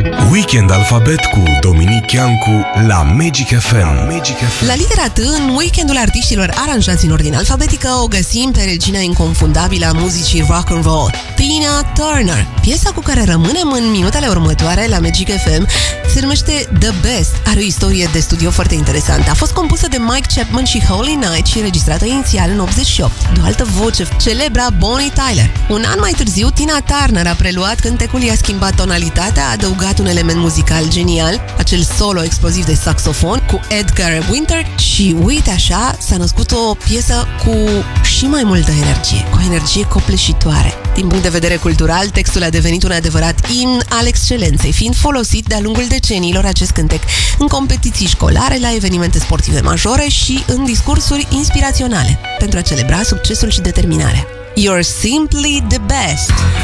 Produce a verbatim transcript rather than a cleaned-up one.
Weekend Alfabet cu Dominic Iancu la Magic F M. Magic F M. La litera T, în weekendul artiștilor aranjați în ordine alfabetică, o găsim pe regina inconfundabilă a muzicii rock and roll, Tina Turner. Piesa cu care rămânem în minutele următoare la Magic F M se numește The Best. Are o istorie de studio foarte interesantă. A fost compusă de Mike Chapman și Holy Night și înregistrată inițial în optzeci și opt de o altă voce, celebra Bonnie Tyler. Un an mai târziu, Tina Turner a preluat cântecul, i-a schimbat tonalitatea, a adăugat un element muzical genial, acel solo exploziv de saxofon cu Edgar Winter și uite așa s-a născut o piesă cu și mai multă energie, cu o energie copleșitoare. Din punct de vedere cultural, textul a devenit un adevărat imn al excelenței, fiind folosit de-a lungul deceniilor acest cântec în competiții școlare, la evenimente sportive majore și în discursuri inspiraționale pentru a celebra succesul și determinarea. You're simply the best!